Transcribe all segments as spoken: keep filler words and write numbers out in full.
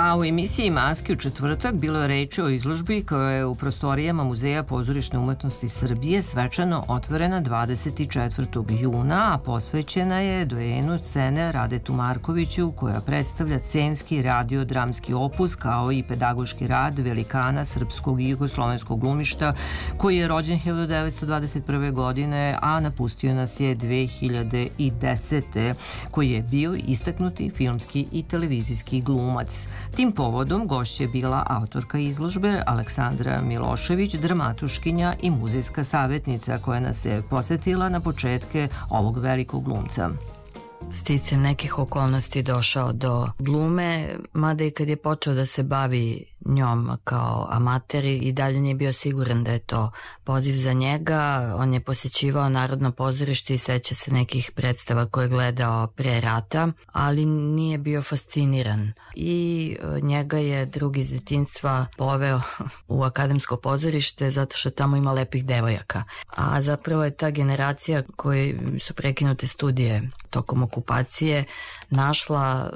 A u emisiji Maske u četvrtak bilo je reči o izložbi koja je u prostorijama Muzeja pozorišne umetnosti Srbije svečano otvorena dvadeset četvrtog juna, a posvećena je dojenu scene Radetu Markoviću, koja predstavlja scenski radio-dramski opus kao i pedagoški rad velikana srpskog i jugoslovenskog glumišta koji je rođen hiljadu devetsto dvadeset prve. godine, a napustio nas je dve hiljade desete. koji je bio istaknuti filmski i televizijski glumac. Tim povodom gošća je bila autorka izložbe Aleksandra Milošević, dramatuškinja i muzejska savjetnica koja nas je podsjetila na početke ovog velikog glumca. Sticam nekih okolnosti došao do glume, mada i kad je počeo da se bavi njom kao amater i dalje nije bio siguran da je to poziv za njega. On je posjećivao Narodno pozorište i seća se nekih predstava koje je gledao pre rata, ali nije bio fasciniran. I njega je drug iz detinjstva poveo u Akademsko pozorište zato što tamo ima lepih devojaka. A zapravo je ta generacija koji su prekinute studije tokom okupacije našla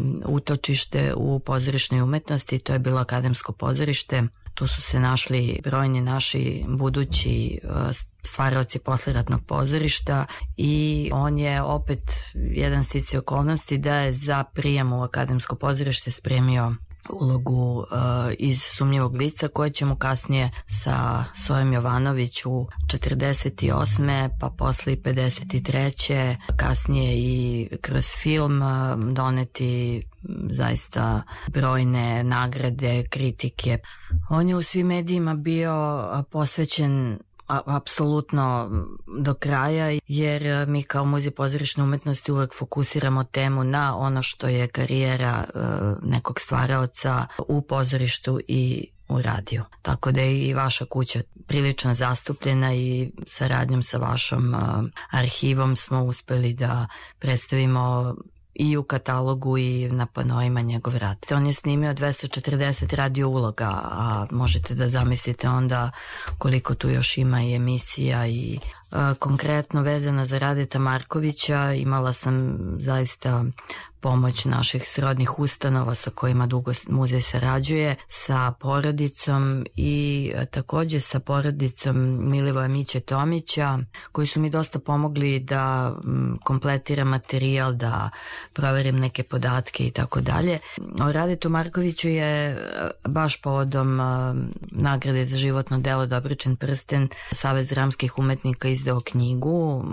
utočište u pozorišnoj umetnosti, to je bilo Akademsko pozorište. Tu su se našli brojni naši budući stvaraoci posleratnog pozorišta i on je opet jedan sticaj okolnosti da je za prijem u Akademsko pozorište spremio ulogu uh, iz Sumnjivog lica koje će mu kasnije sa Sojom Jovanović u četrdeset osme pa posle i pedeset treće kasnije i kroz film uh, doneti zaista brojne nagrade, kritike. On je u svim medijima bio posvećen apsolutno do kraja, jer mi kao Muzej pozorišne umetnosti uvek fokusiramo temu na ono što je karijera nekog stvaraoca u pozorištu i u radiju. Tako da je i vaša kuća prilično zastupljena i saradnjom sa vašom arhivom smo uspeli da predstavimo i u katalogu i na panoima njegov rad. On je snimio dvesta četrdeset radio uloga, a možete da zamislite onda koliko tu još ima i emisija i a, konkretno vezano za Radeta Markovića imala sam zaista pomoć naših srodnih ustanova sa kojima dugo muzej sarađuje, sa porodicom i takođe sa porodicom Milivoja Miće Tomića, koji su mi dosta pomogli da kompletiram materijal, da proverim neke podatke i tako dalje. O Radetu Markoviću je baš povodom nagrade za životno delo Dobričin prsten Savez dramskih umetnika izdao knjigu.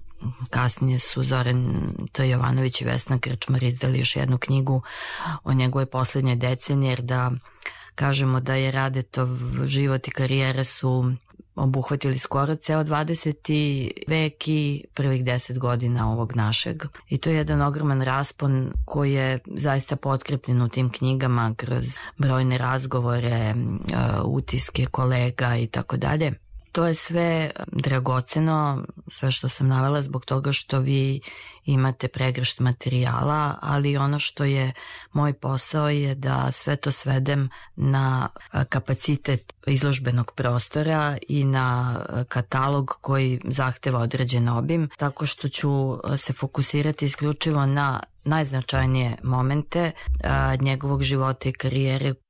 Kasnije su Zoran T. Jovanović i Vesna Krčmar izdali još jednu knjigu o njegovoj poslednjoj deceniji, jer da kažemo da je Radetov život i karijera su obuhvatili skoro ceo dvadeseti vek i prvih deset godina ovog našeg. I to je jedan ogroman raspon koji je zaista potkrepljen u tim knjigama kroz brojne razgovore, utiske kolega i tako dalje. To je sve dragoceno, sve što sam navela zbog toga što vi imate pregršt materijala, ali ono što je moj posao je da sve to svedem na kapacitet izložbenog prostora i na katalog koji zahteva određen obim, tako što ću se fokusirati isključivo na najznačajnije momente a, njegovog života i karijere